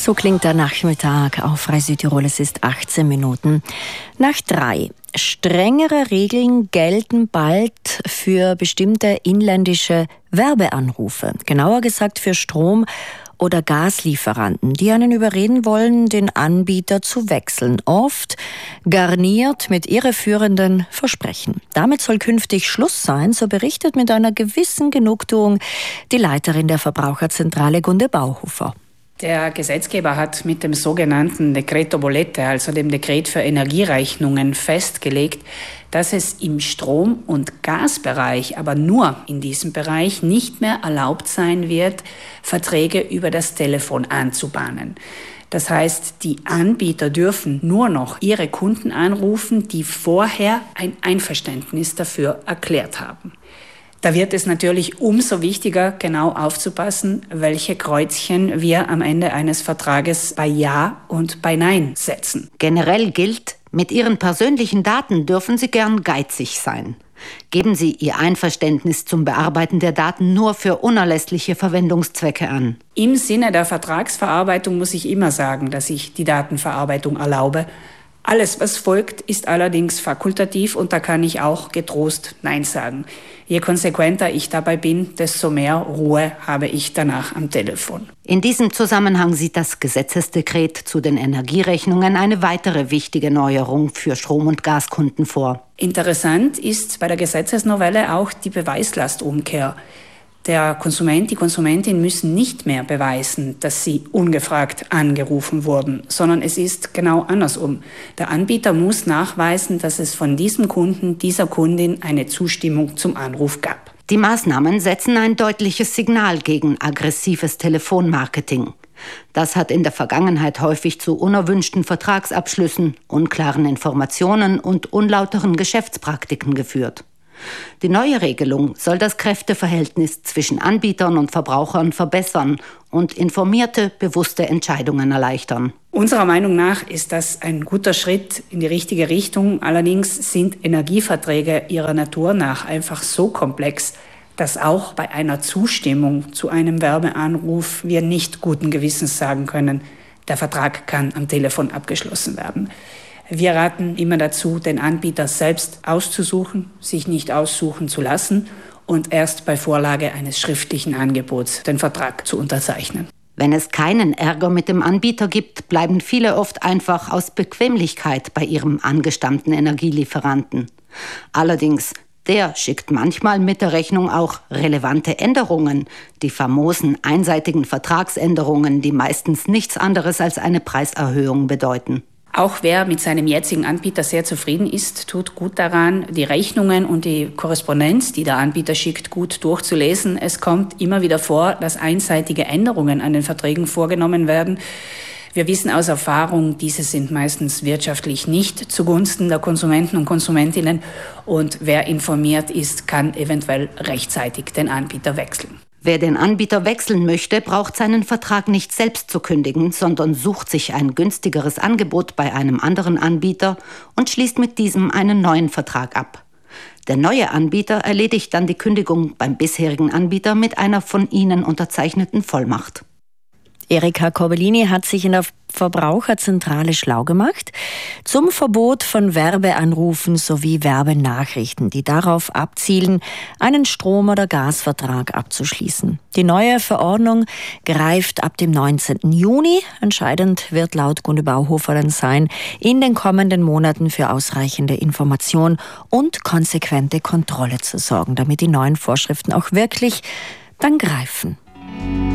So klingt der Nachmittag auf Frei Südtirol. Es ist 18 Minuten nach 3. Strengere Regeln gelten bald für bestimmte inländische Werbeanrufe. Genauer gesagt für Strom- oder Gaslieferanten, die einen überreden wollen, den Anbieter zu wechseln. Oft garniert mit irreführenden Versprechen. Damit soll künftig Schluss sein, so berichtet mit einer gewissen Genugtuung die Leiterin der Verbraucherzentrale Gunde Bauhofer. Der Gesetzgeber hat mit dem sogenannten Decreto Bollette, also dem Dekret für Energierechnungen, festgelegt, dass es im Strom- und Gasbereich, aber nur in diesem Bereich, nicht mehr erlaubt sein wird, Verträge über das Telefon anzubahnen. Das heißt, die Anbieter dürfen nur noch ihre Kunden anrufen, die vorher ein Einverständnis dafür erklärt haben. Da wird es natürlich umso wichtiger, genau aufzupassen, welche Kreuzchen wir am Ende eines Vertrages bei Ja und bei Nein setzen. Generell gilt, mit Ihren persönlichen Daten dürfen Sie gern geizig sein. Geben Sie Ihr Einverständnis zum Bearbeiten der Daten nur für unerlässliche Verwendungszwecke an. Im Sinne der Vertragsverarbeitung muss ich immer sagen, dass ich die Datenverarbeitung erlaube. Alles, was folgt, ist allerdings fakultativ und da kann ich auch getrost Nein sagen. Je konsequenter ich dabei bin, desto mehr Ruhe habe ich danach am Telefon. In diesem Zusammenhang sieht das Gesetzesdekret zu den Energierechnungen eine weitere wichtige Neuerung für Strom- und Gaskunden vor. Interessant ist bei der Gesetzesnovelle auch die Beweislastumkehr. Der Konsument, die Konsumentin müssen nicht mehr beweisen, dass sie ungefragt angerufen wurden, sondern es ist genau andersrum. Der Anbieter muss nachweisen, dass es von diesem Kunden, dieser Kundin eine Zustimmung zum Anruf gab. Die Maßnahmen setzen ein deutliches Signal gegen aggressives Telefonmarketing. Das hat in der Vergangenheit häufig zu unerwünschten Vertragsabschlüssen, unklaren Informationen und unlauteren Geschäftspraktiken geführt. Die neue Regelung soll das Kräfteverhältnis zwischen Anbietern und Verbrauchern verbessern und informierte, bewusste Entscheidungen erleichtern. Unserer Meinung nach ist das ein guter Schritt in die richtige Richtung. Allerdings sind Energieverträge ihrer Natur nach einfach so komplex, dass auch bei einer Zustimmung zu einem Werbeanruf wir nicht guten Gewissens sagen können, der Vertrag kann am Telefon abgeschlossen werden. Wir raten immer dazu, den Anbieter selbst auszusuchen, sich nicht aussuchen zu lassen und erst bei Vorlage eines schriftlichen Angebots den Vertrag zu unterzeichnen. Wenn es keinen Ärger mit dem Anbieter gibt, bleiben viele oft einfach aus Bequemlichkeit bei ihrem angestammten Energielieferanten. Allerdings, der schickt manchmal mit der Rechnung auch relevante Änderungen, die famosen einseitigen Vertragsänderungen, die meistens nichts anderes als eine Preiserhöhung bedeuten. Auch wer mit seinem jetzigen Anbieter sehr zufrieden ist, tut gut daran, die Rechnungen und die Korrespondenz, die der Anbieter schickt, gut durchzulesen. Es kommt immer wieder vor, dass einseitige Änderungen an den Verträgen vorgenommen werden. Wir wissen aus Erfahrung, diese sind meistens wirtschaftlich nicht zugunsten der Konsumenten und Konsumentinnen. Und wer informiert ist, kann eventuell rechtzeitig den Anbieter wechseln. Wer den Anbieter wechseln möchte, braucht seinen Vertrag nicht selbst zu kündigen, sondern sucht sich ein günstigeres Angebot bei einem anderen Anbieter und schließt mit diesem einen neuen Vertrag ab. Der neue Anbieter erledigt dann die Kündigung beim bisherigen Anbieter mit einer von ihnen unterzeichneten Vollmacht. Erika Corbellini hat sich in der Verbraucherzentrale schlau gemacht zum Verbot von Werbeanrufen sowie Werbenachrichten, die darauf abzielen, einen Strom- oder Gasvertrag abzuschließen. Die neue Verordnung greift ab dem 19. Juni. Entscheidend wird laut Gunde Bauhofer dann sein, in den kommenden Monaten für ausreichende Information und konsequente Kontrolle zu sorgen, damit die neuen Vorschriften auch wirklich dann greifen.